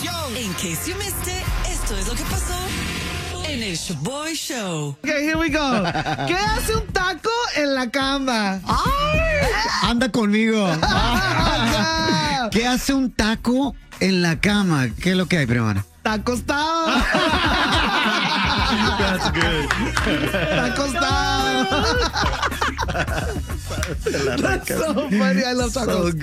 In case you missed it, esto es lo que pasó en el Shaboy Show. Okay, here we go. ¿Qué hace un taco en la cama? Anda conmigo. Acá. ¿Qué hace un taco en la cama? ¿Qué es lo que hay, primero? Está acostado. That's good. Está acostado. That's so funny. I love tacos. So good.